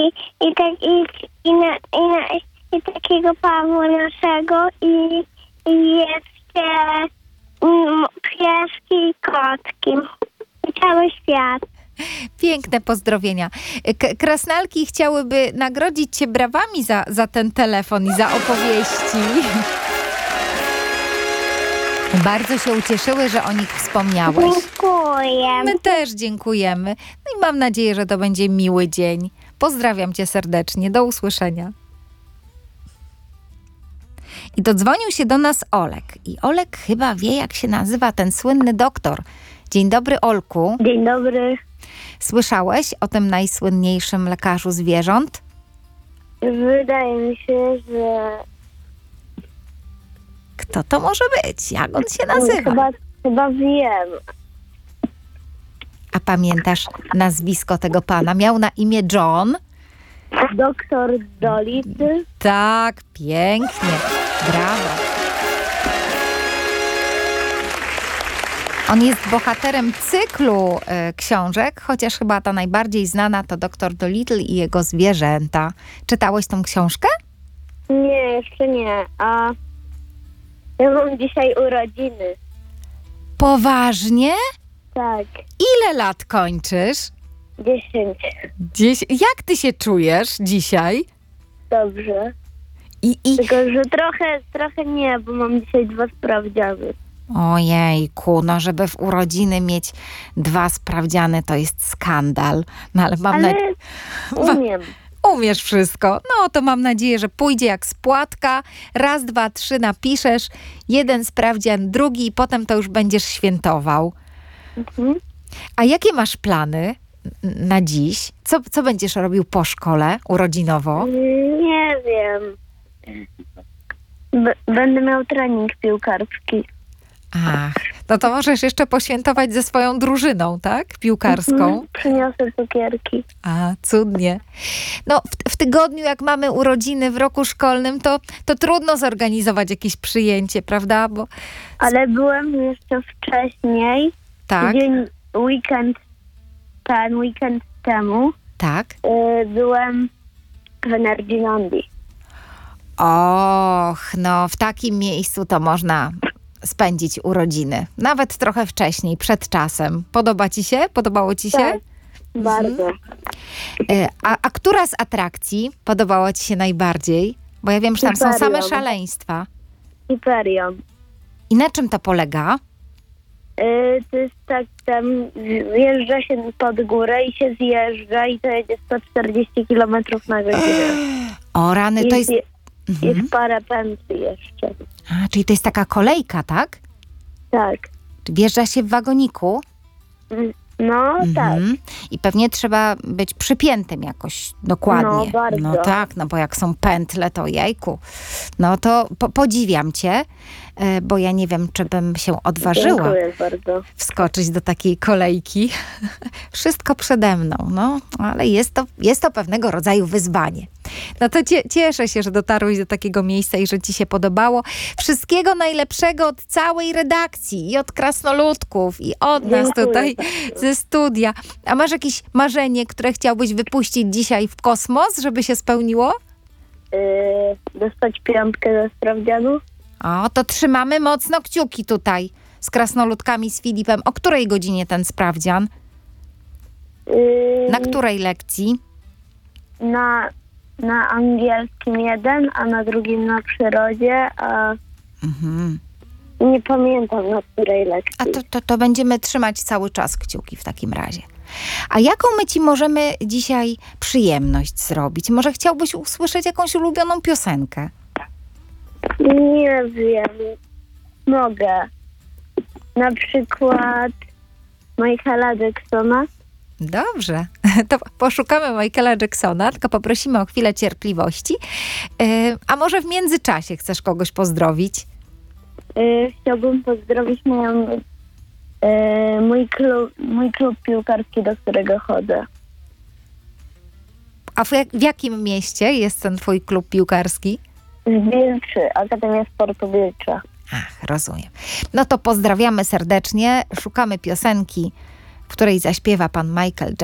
i takiego Pawła naszego i jeszcze pieski i kotki. I cały świat. Piękne pozdrowienia. Krasnalki chciałyby nagrodzić cię brawami za ten telefon i za opowieści. Bardzo się ucieszyły, że o nich wspomniałeś. Dziękuję. My też dziękujemy. No i mam nadzieję, że to będzie miły dzień. Pozdrawiam cię serdecznie. Do usłyszenia. I dodzwonił się do nas Olek. I Olek chyba wie, jak się nazywa ten słynny doktor. Dzień dobry, Olku. Dzień dobry. Słyszałeś o tym najsłynniejszym lekarzu zwierząt? Wydaje mi się, że... Kto to może być? Jak on się nazywa? Chyba wiem. A pamiętasz nazwisko tego pana? Miał na imię John? Doktor Dolittle. Tak, pięknie. Brawo. On jest bohaterem cyklu książek, chociaż chyba ta najbardziej znana to Doktor Dolittle i jego zwierzęta. Czytałeś tą książkę? Nie, jeszcze nie. A ja mam dzisiaj urodziny. Poważnie? Tak, Ile lat kończysz? 10. Jak ty się czujesz dzisiaj? Dobrze. I... Tylko, że trochę nie, bo mam dzisiaj 2 sprawdziany. Ojejku, no żeby w urodziny mieć 2 sprawdziany, to jest skandal. No ale mam nadzieję... Umiem. Umiesz wszystko. No to mam nadzieję, że pójdzie jak spłatka. 1, 2, 3 napiszesz. 1 sprawdzian, drugi i potem to już będziesz świętował. Mhm. A jakie masz plany na dziś? Co będziesz robił po szkole urodzinowo? Nie wiem. Będę miał trening piłkarski. Ach, no to możesz jeszcze poświętować ze swoją drużyną, tak? Piłkarską. Przyniosę cukierki. A, cudnie. No, w tygodniu, jak mamy urodziny w roku szkolnym, to trudno zorganizować jakieś przyjęcie, prawda? Ale byłem jeszcze wcześniej, Tak, weekend temu, tak. byłem w Energylandii. Och, no w takim miejscu to można spędzić urodziny. Nawet trochę wcześniej, przed czasem. Podoba ci się? Podobało ci się? Tak, bardzo. A która z atrakcji podobała ci się najbardziej? Bo ja wiem, że tam są same Hyperion. szaleństwa. Hyperion. I na czym to polega? To jest tak, tam wjeżdża się pod górę i się zjeżdża i to jedzie 140 km na godzinę. O rany, to jest... Jest parę pętli jeszcze. A, czyli to jest taka kolejka, tak? Tak. Czy wjeżdża się w wagoniku? No, tak. Mhm. I pewnie trzeba być przypiętym jakoś dokładnie. No, bardzo. No tak, no bo jak są pętle, to jejku. No to podziwiam cię, bo ja nie wiem, czy bym się odważyła Dziękuję bardzo. wskoczyć do takiej kolejki. Wszystko przede mną, no, ale jest to pewnego rodzaju wyzwanie. No to cieszę się, że dotarłeś do takiego miejsca i że ci się podobało. Wszystkiego najlepszego od całej redakcji i od krasnoludków i od nas tutaj ze studia. A masz jakieś marzenie, które chciałbyś wypuścić dzisiaj w kosmos, żeby się spełniło? Dostać 5 ze sprawdzianu? O, to trzymamy mocno kciuki tutaj z krasnoludkami, z Filipem. O której godzinie ten sprawdzian? Na której lekcji? Na angielskim 1, a na drugim na przyrodzie, a nie pamiętam na której lekcji. A to będziemy trzymać cały czas kciuki w takim razie. A jaką my ci możemy dzisiaj przyjemność zrobić? Może chciałbyś usłyszeć jakąś ulubioną piosenkę? Nie wiem. Mogę. Na przykład Michaela Jacksona. Dobrze, to poszukamy Michaela Jacksona, tylko poprosimy o chwilę cierpliwości. A może w międzyczasie chcesz kogoś pozdrowić? Chciałbym pozdrowić mój klub piłkarski, do którego chodzę. A w jakim mieście jest ten twój klub piłkarski? W Wilczy, Akademia Sportu Wilcza. Ach, rozumiem. No to pozdrawiamy serdecznie, szukamy piosenki, w której zaśpiewa pan Michael Jackson.